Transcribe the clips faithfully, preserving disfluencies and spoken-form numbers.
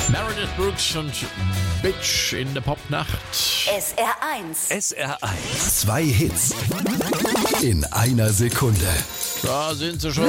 Meredith Brooks und Bitch in der Popnacht. S R eins. S R eins. Zwei Hits in einer Sekunde. Da sind sie schon.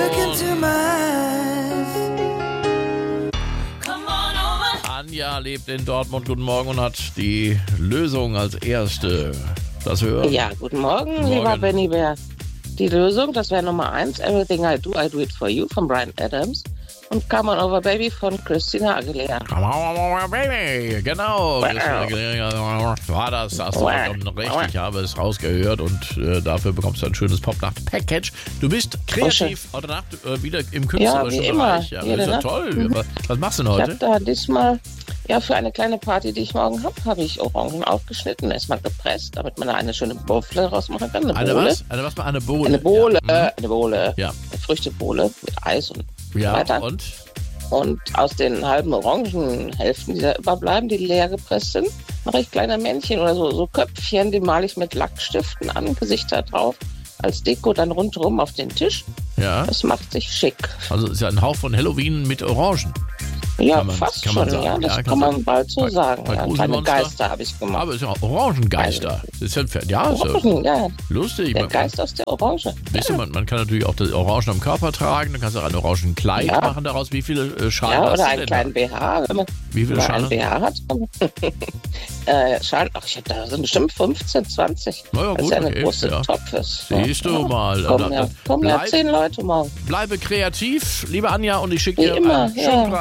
Anja lebt in Dortmund. Guten Morgen und hat die Lösung als erste. Das hören. Ja, guten Morgen, Guten lieber Morgen. Benny Bär. Die Lösung, das wäre Nummer eins, Everything I Do, I Do It For You von Bryan Adams und Come On Over Baby von Christina Aguilera. Come on, baby. Genau. War das, das Wow. richtig. Ich habe es rausgehört und äh, dafür bekommst du ein schönes Popnacht-Package. Du bist kreativ heute Nacht äh, wieder im künstlerischen Ja, wie immer. Bereich. Ja, das Jede ist ja Nacht. toll. Mhm. Was, was machst du denn Ich heute? habe da diesmal, ja, für eine kleine Party, die ich morgen habe, habe ich Orangen aufgeschnitten, erstmal gepresst, damit man da eine schöne Bowle rausmachen kann. Eine, Eine Bowle. was? Eine was? Eine Bohle. Eine Bohle, Ja. äh, eine Bohle, Ja. eine Früchtebohle mit Eis und Mhm. Ja, weiter. und? Und aus den halben Orangenhälften, die da überbleiben, die leer gepresst sind, mache ich kleine Männchen oder so, so Köpfchen, die male ich mit Lackstiften an, Gesichter drauf, als Deko dann rundherum auf den Tisch. Ja. Das macht sich schick. Also ist ja ein Hauch von Halloween mit Orangen. Ja, Kann man- fast kann man schon, sagen. ja, das Ja, kann kann man man- bald so bei- sagen. bei Ja, kleine Gruselmonster. Geister habe ich gemacht. Aber es ist ja Orangengeister. Das ist ja, ja, ist ja Orangen, ja, lustig. der Man, Geist aus der Orange. weißt du, man, man kann natürlich auch das Orangen am Körper tragen. Dann kannst du auch ein Orangenkleid Ja. machen daraus. Wie viele äh, Schalen Ja, hast oder du einen denn kleinen B H, wenn man, Wie viele wenn man Schalen? einen B H hat. äh, Schalen, ach, ich hab da sind bestimmt fünfzehn, zwanzig. Na ja, Weil es gut, ja eine okay, große ja. Topf ist. Siehst du mal. Kommen Dann- ja, dann kommen ja bleib- zehn Leute morgen. Bleibe kreativ, liebe Anja, und ich schicke Wie dir immer, einen ja. schönen